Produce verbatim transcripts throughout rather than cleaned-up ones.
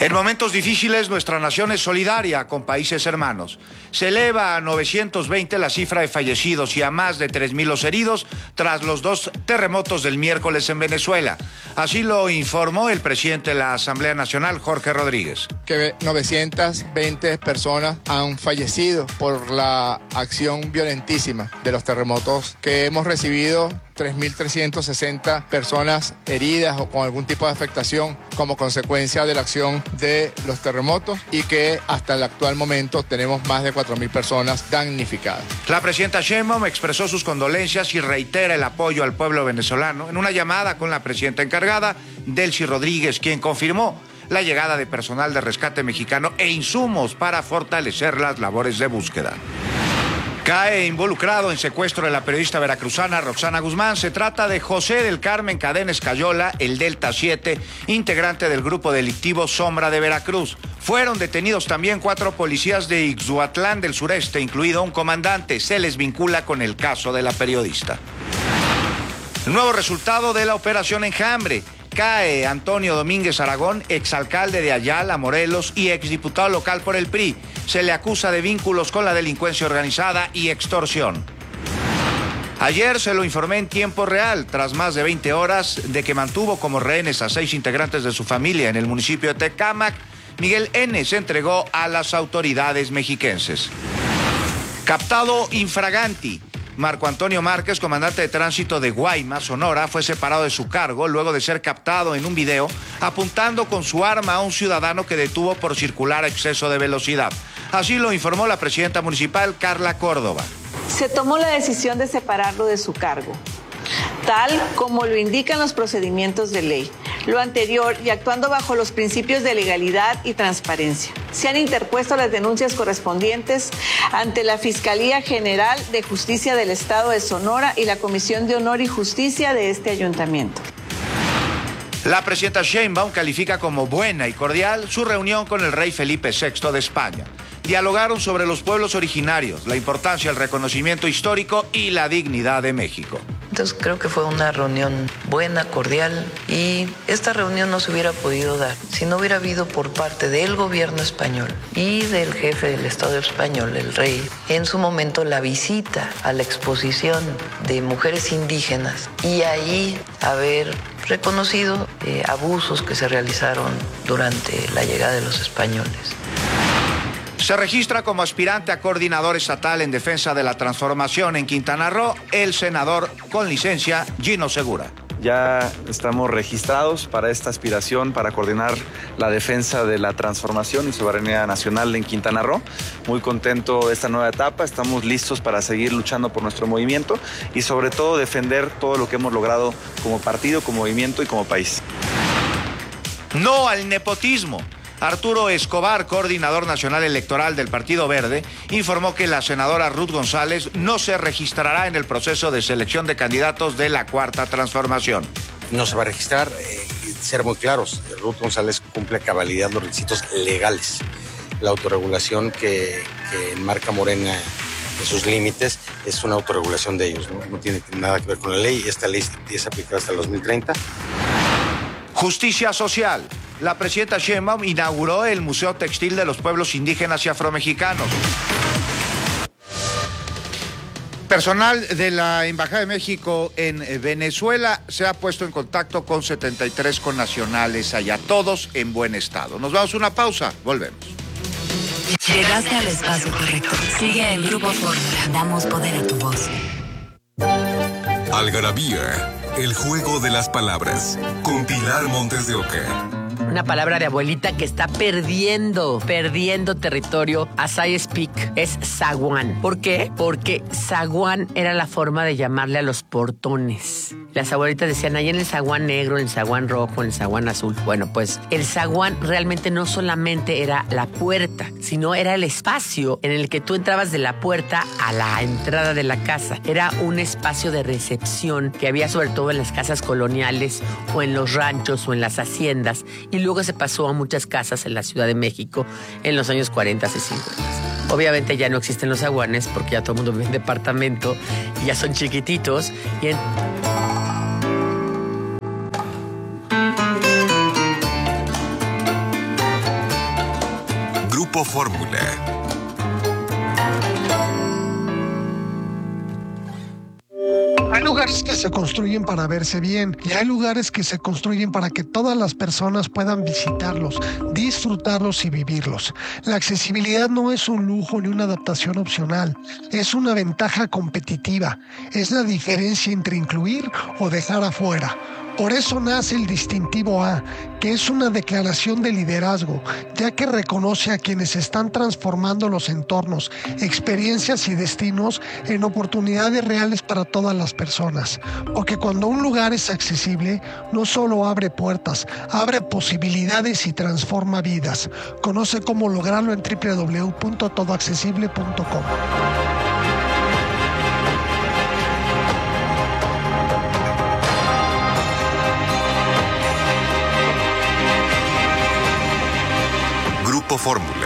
En momentos difíciles, nuestra nación es solidaria con países hermanos. Se eleva a novecientos veinte la cifra de fallecidos y a más de tres mil los heridos tras los dos terremotos del miércoles en Venezuela. Así lo informó el presidente de la Asamblea Nacional, Jorge Rodríguez. Que novecientas veinte personas han fallecido por la acción violentísima de los terremotos que hemos recibido. tres mil trescientas sesenta personas heridas o con algún tipo de afectación como consecuencia de la acción de los terremotos y que hasta el actual momento tenemos más de cuatro mil personas damnificadas. La presidenta Sheinbaum expresó sus condolencias y reitera el apoyo al pueblo venezolano en una llamada con la presidenta encargada, Delcy Rodríguez, quien confirmó la llegada de personal de rescate mexicano e insumos para fortalecer las labores de búsqueda. Cae involucrado en secuestro de la periodista veracruzana Roxana Guzmán. Se trata de José del Carmen Cadena Escayola, el Delta siete, integrante del grupo delictivo Sombra de Veracruz. Fueron detenidos también cuatro policías de Ixhuatlán del sureste, incluido un comandante. Se les vincula con el caso de la periodista. El nuevo resultado de la operación Enjambre. Cae Antonio Domínguez Aragón, exalcalde de Ayala, Morelos y exdiputado local por el P R I. Se le acusa de vínculos con la delincuencia organizada y extorsión. Ayer se lo informé en tiempo real, tras más de veinte horas de que mantuvo como rehenes a seis integrantes de su familia en el municipio de Tecámac, Miguel N. se entregó a las autoridades mexiquenses. Captado infraganti. Marco Antonio Márquez, comandante de tránsito de Guaymas, Sonora, fue separado de su cargo luego de ser captado en un video apuntando con su arma a un ciudadano que detuvo por circular a exceso de velocidad. Así lo informó la presidenta municipal, Carla Córdoba. Se tomó la decisión de separarlo de su cargo, tal como lo indican los procedimientos de ley. Lo anterior y actuando bajo los principios de legalidad y transparencia. Se han interpuesto las denuncias correspondientes ante la Fiscalía General de Justicia del Estado de Sonora y la Comisión de Honor y Justicia de este ayuntamiento. La presidenta Sheinbaum califica como buena y cordial su reunión con el rey Felipe sexto de España. Dialogaron sobre los pueblos originarios, la importancia del reconocimiento histórico y la dignidad de México. Entonces creo que fue una reunión buena, cordial, y esta reunión no se hubiera podido dar si no hubiera habido por parte del gobierno español y del jefe del Estado español, el rey, en su momento la visita a la exposición de mujeres indígenas y ahí haber reconocido eh, abusos que se realizaron durante la llegada de los españoles. Se registra como aspirante a coordinador estatal en defensa de la transformación en Quintana Roo el senador con licencia Gino Segura. Ya estamos registrados para esta aspiración para coordinar la defensa de la transformación y soberanía nacional en Quintana Roo. Muy contento de esta nueva etapa, estamos listos para seguir luchando por nuestro movimiento y sobre todo defender todo lo que hemos logrado como partido, como movimiento y como país. No al nepotismo. Arturo Escobar, coordinador nacional electoral del Partido Verde, informó que la senadora Ruth González no se registrará en el proceso de selección de candidatos de la Cuarta Transformación. No se va a registrar, eh, ser muy claros, Ruth González cumple a cabalidad los requisitos legales. La autorregulación que, que enmarca Morena en sus límites es una autorregulación de ellos, ¿no? No tiene nada que ver con la ley, esta ley es aplicada hasta el dos mil treinta. Justicia social. La presidenta Sheinbaum inauguró el Museo Textil de los Pueblos Indígenas y Afromexicanos. Personal de la Embajada de México en Venezuela se ha puesto en contacto con setenta y tres connacionales allá, todos en buen estado. Nos vamos a una pausa, volvemos. Llegaste al espacio correcto. Sigue en Grupo Fórmula. Damos poder a tu voz. Algarabía, el juego de las palabras, con Pilar Montes de Oca. Una palabra de abuelita que está perdiendo, perdiendo territorio. As I speak, es zaguán. ¿Por qué? Porque zaguán era la forma de llamarle a los portones. Las abuelitas decían, ahí en el zaguán negro, en el zaguán rojo, en el zaguán azul. Bueno, pues el zaguán realmente no solamente era la puerta, sino era el espacio en el que tú entrabas de la puerta a la entrada de la casa. Era un espacio de recepción que había sobre todo en las casas coloniales o en los ranchos o en las haciendas. Y luego se pasó a muchas casas en la Ciudad de México en los años cuarenta y cincuenta. Obviamente ya no existen los zaguanes porque ya todo el mundo vive en departamento y ya son chiquititos. Y en... Grupo Fórmula. Hay lugares que se construyen para verse bien y hay lugares que se construyen para que todas las personas puedan visitarlos, disfrutarlos y vivirlos. La accesibilidad no es un lujo ni una adaptación opcional, es una ventaja competitiva, es la diferencia entre incluir o dejar afuera. Por eso nace el distintivo A, que es una declaración de liderazgo, ya que reconoce a quienes están transformando los entornos, experiencias y destinos en oportunidades reales para todas las personas. Porque cuando un lugar es accesible, no solo abre puertas, abre posibilidades y transforma vidas. Conoce cómo lograrlo en doble u doble u doble u punto todo accesible punto com. Grupo Fórmula.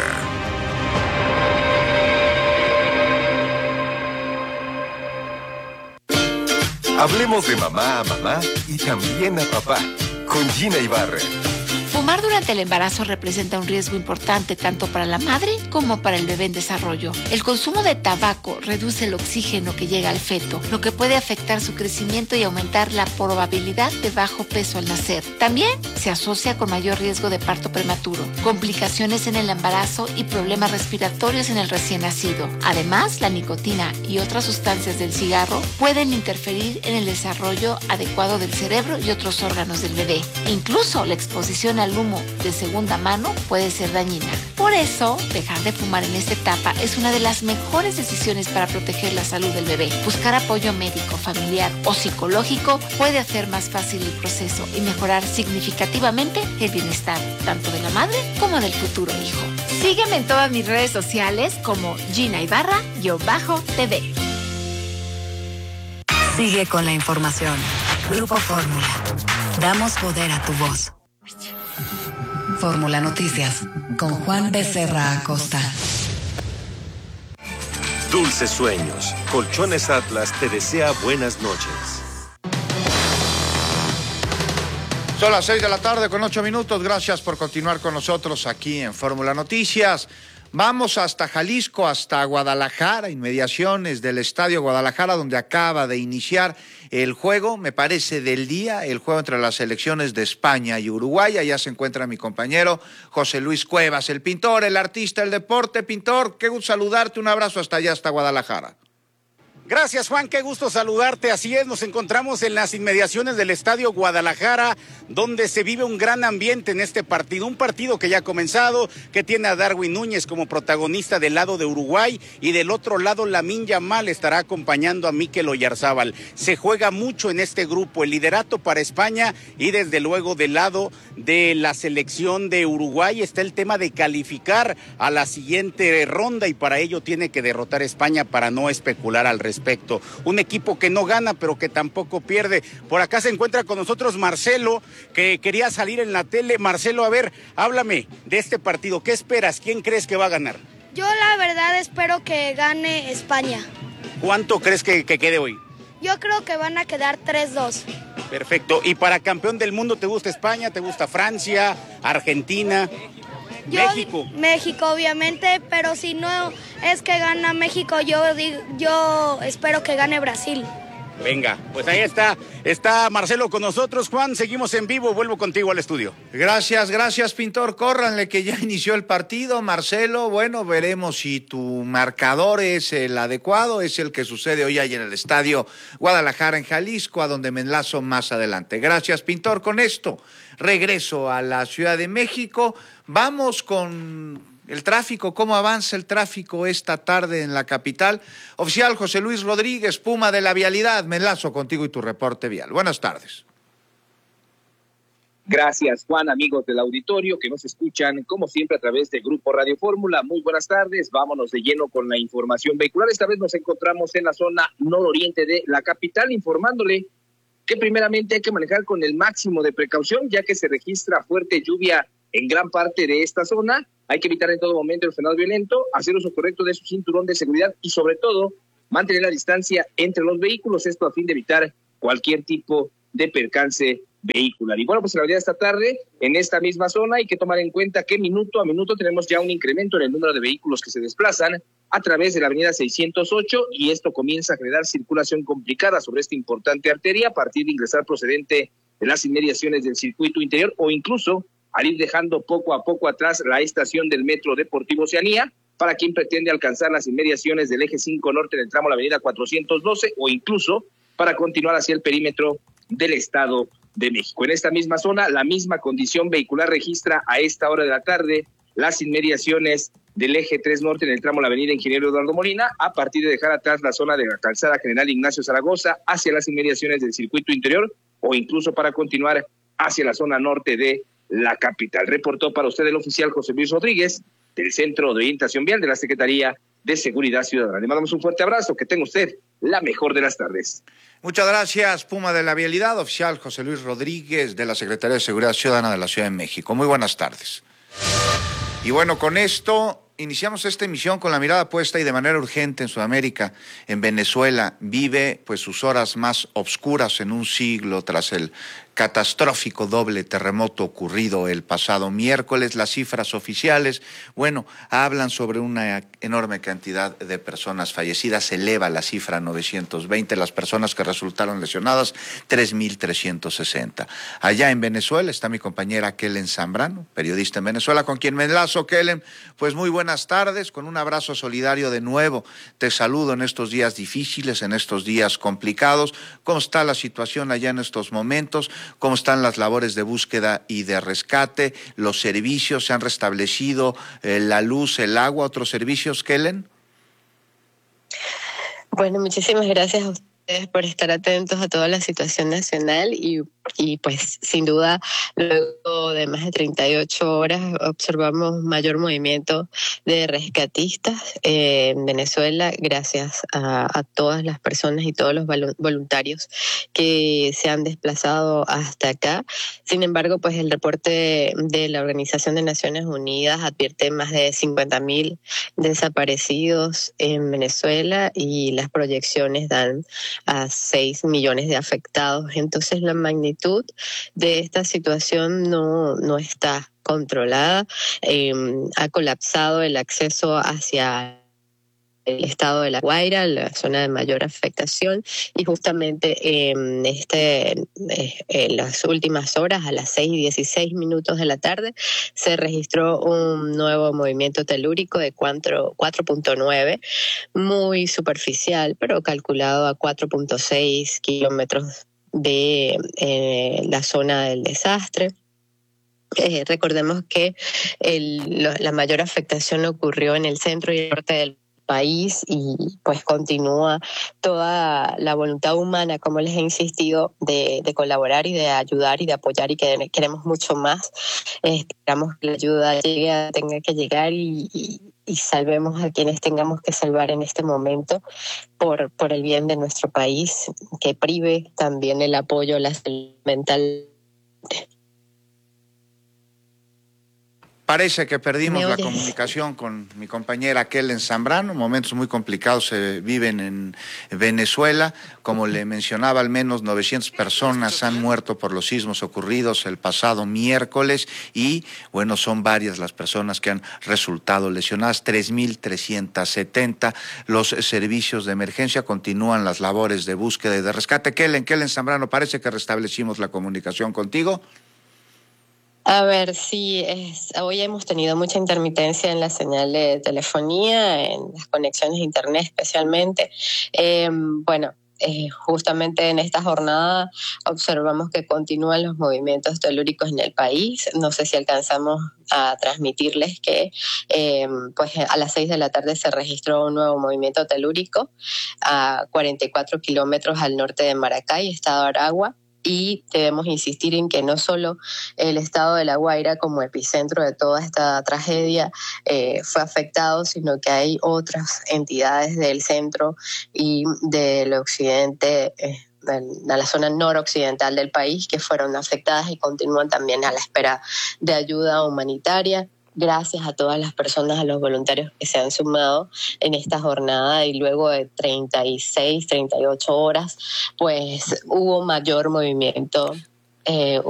Hablemos de mamá a mamá y también a papá, con Gina Ibarra. Fumar durante el embarazo representa un riesgo importante tanto para la madre como para el bebé en desarrollo. El consumo de tabaco reduce el oxígeno que llega al feto, lo que puede afectar su crecimiento y aumentar la probabilidad de bajo peso al nacer. También se asocia con mayor riesgo de parto prematuro, complicaciones en el embarazo y problemas respiratorios en el recién nacido. Además, la nicotina y otras sustancias del cigarro pueden interferir en el desarrollo adecuado del cerebro y otros órganos del bebé. Incluso la exposición al humo de segunda mano puede ser dañina. Por eso, dejar de fumar en esta etapa es una de las mejores decisiones para proteger la salud del bebé. Buscar apoyo médico, familiar o psicológico puede hacer más fácil el proceso y mejorar significativamente el bienestar tanto de la madre como del futuro hijo. Sígueme en todas mis redes sociales como Gina Ibarra-T V. Sigue con la información. Grupo Fórmula. Damos poder a tu voz. Fórmula Noticias con Juan Becerra Acosta. Dulces sueños. Colchones Atlas te desea buenas noches. Son las seis de la tarde con ocho minutos. Gracias por continuar con nosotros aquí en Fórmula Noticias. Vamos hasta Jalisco, hasta Guadalajara, inmediaciones del Estadio Guadalajara, donde acaba de iniciar el juego, me parece, del día, el juego entre las selecciones de España y Uruguay. Allá se encuentra mi compañero José Luis Cuevas, el pintor, el artista, el deporte. Pintor, qué gusto saludarte, un abrazo hasta allá, hasta Guadalajara. Gracias, Juan, qué gusto saludarte. Así es, nos encontramos en las inmediaciones del Estadio Guadalajara, donde se vive un gran ambiente en este partido. Un partido que ya ha comenzado, que tiene a Darwin Núñez como protagonista del lado de Uruguay, y del otro lado Lamine Yamal estará acompañando a Mikel Oyarzábal. Se juega mucho en este grupo, el liderato para España, y desde luego del lado de la selección de Uruguay está el tema de calificar a la siguiente ronda, y para ello tiene que derrotar a España para no especular al respecto. Respecto. Un equipo que no gana, pero que tampoco pierde. Por acá se encuentra con nosotros Marcelo, que quería salir en la tele. Marcelo, a ver, háblame de este partido. ¿Qué esperas? ¿Quién crees que va a ganar? Yo la verdad espero que gane España. ¿Cuánto crees que, que quede hoy? Yo creo que van a quedar tres dos. Perfecto. ¿Y para campeón del mundo te gusta España, te gusta Francia, Argentina? Yo, México. México, obviamente, pero si no es que gana México, yo digo, yo espero que gane Brasil. Venga, pues ahí está, está Marcelo con nosotros. Juan, seguimos en vivo, vuelvo contigo al estudio. Gracias, gracias, pintor. Córranle que ya inició el partido. Marcelo, bueno, veremos si tu marcador es el adecuado, es el que sucede hoy ahí en el Estadio Guadalajara en Jalisco, a donde me enlazo más adelante. Gracias, pintor. Con esto regreso a la Ciudad de México. Vamos con el tráfico, ¿cómo avanza el tráfico esta tarde en la capital? Oficial José Luis Rodríguez, Puma de la Vialidad, me enlazo contigo y tu reporte vial. Buenas tardes. Gracias, Juan, amigos del auditorio que nos escuchan, como siempre, a través de Grupo Radio Fórmula. Muy buenas tardes, vámonos de lleno con la información vehicular. Esta vez nos encontramos en la zona nororiente de la capital, informándole que primeramente hay que manejar con el máximo de precaución, ya que se registra fuerte lluvia en gran parte de esta zona. Hay que evitar en todo momento el frenado violento, hacer uso correcto de su cinturón de seguridad y, sobre todo, mantener la distancia entre los vehículos, esto a fin de evitar cualquier tipo de percance vehicular. Y bueno, pues en la avenida de esta tarde, en esta misma zona, hay que tomar en cuenta que minuto a minuto tenemos ya un incremento en el número de vehículos que se desplazan a través de la avenida seiscientos ocho, y esto comienza a generar circulación complicada sobre esta importante arteria a partir de ingresar procedente de las inmediaciones del circuito interior, o incluso al ir dejando poco a poco atrás la estación del Metro Deportivo Oceanía, para quien pretende alcanzar las inmediaciones del eje cinco norte en el tramo de la avenida cuatrocientos doce, o incluso para continuar hacia el perímetro del Estado de México. En esta misma zona, la misma condición vehicular registra a esta hora de la tarde las inmediaciones del eje tres norte en el tramo de la avenida Ingeniero Eduardo Molina, a partir de dejar atrás la zona de la calzada General Ignacio Zaragoza hacia las inmediaciones del circuito interior, o incluso para continuar hacia la zona norte de la capital. Reportó para usted el oficial José Luis Rodríguez, del Centro de Orientación Vial de la Secretaría de Seguridad Ciudadana. Le mandamos un fuerte abrazo, que tenga usted la mejor de las tardes. Muchas gracias, Puma de la Vialidad, oficial José Luis Rodríguez de la Secretaría de Seguridad Ciudadana de la Ciudad de México. Muy buenas tardes. Y bueno, con esto iniciamos esta emisión con la mirada puesta y de manera urgente en Sudamérica. En Venezuela vive pues sus horas más obscuras en un siglo tras el catastrófico doble terremoto ocurrido el pasado miércoles. Las cifras oficiales, bueno, hablan sobre una enorme cantidad de personas fallecidas. Se eleva la cifra a novecientos veinte, las personas que resultaron lesionadas, tres mil trescientos sesenta. Allá en Venezuela está mi compañera Kellen Zambrano, periodista en Venezuela, con quien me enlazo. Kellen, pues muy buenas tardes, con un abrazo solidario de nuevo. Te saludo en estos días difíciles, en estos días complicados. ¿Cómo está la situación allá en estos momentos? ¿Cómo están las labores de búsqueda y de rescate? ¿Los servicios se han restablecido? Eh, ¿La luz, el agua, otros servicios, Kellen? Bueno, muchísimas gracias a ustedes por estar atentos a toda la situación nacional y, y pues sin duda luego de más de treinta y ocho horas observamos mayor movimiento de rescatistas eh, en Venezuela gracias a, a todas las personas y todos los voluntarios que se han desplazado hasta acá. Sin embargo, pues el reporte de la Organización de Naciones Unidas advierte más de cincuenta mil desaparecidos en Venezuela y las proyecciones dan a seis millones de afectados. Entonces la magnitud de esta situación no, no está controlada. Eh, ha colapsado el acceso hacia el estado de La Guaira, la zona de mayor afectación, y justamente en este, eh, en las últimas horas, a las seis y dieciséis minutos de la tarde, se registró un nuevo movimiento telúrico de cuatro punto nueve, muy superficial, pero calculado a cuatro punto seis kilómetros de eh, la zona del desastre. Eh, recordemos que el, lo, la mayor afectación ocurrió en el centro y el norte del país y pues continúa toda la voluntad humana, como les he insistido, de, de colaborar y de ayudar y de apoyar, y que queremos mucho más. Eh, esperamos que la ayuda llegue, tenga que llegar y, y, y salvemos a quienes tengamos que salvar en este momento por, por el bien de nuestro país, que prive también el apoyo a la salud mental. Parece que perdimos la comunicación con mi compañera Kellen Zambrano. Momentos muy complicados se viven en Venezuela. Como le mencionaba, al menos novecientas personas han muerto por los sismos ocurridos el pasado miércoles y, bueno, son varias las personas que han resultado lesionadas, tres mil trescientos setenta. Los servicios de emergencia continúan las labores de búsqueda y de rescate. Kellen, Kellen Zambrano, parece que restablecimos la comunicación contigo. A ver, sí, es, hoy hemos tenido mucha intermitencia en la señal de telefonía, en las conexiones de internet especialmente. Eh, bueno, eh, justamente en esta jornada observamos que continúan los movimientos telúricos en el país. No sé si alcanzamos a transmitirles que eh, pues a las seis de la tarde se registró un nuevo movimiento telúrico a cuarenta y cuatro kilómetros al norte de Maracay, estado Aragua. Y debemos insistir en que no solo el estado de La Guaira como epicentro de toda esta tragedia eh, fue afectado, sino que hay otras entidades del centro y del occidente, eh, de la zona noroccidental del país, que fueron afectadas y continúan también a la espera de ayuda humanitaria. Gracias a todas las personas, a los voluntarios que se han sumado en esta jornada, y luego de treinta y seis, treinta y ocho horas, pues hubo mayor movimiento eh,